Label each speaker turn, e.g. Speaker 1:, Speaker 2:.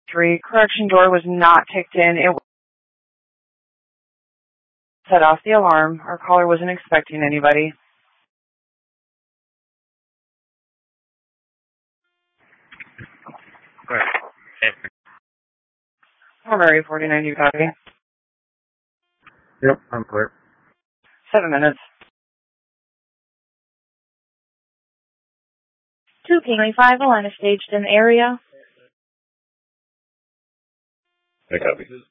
Speaker 1: 3. Correction door was not kicked in. It set off the alarm. Our caller wasn't expecting anybody. Primary 49, you copy?
Speaker 2: Yep, I'm clear.
Speaker 1: 7 minutes.
Speaker 3: 2 Kingley 5, Alana staged in the area.
Speaker 4: I copy.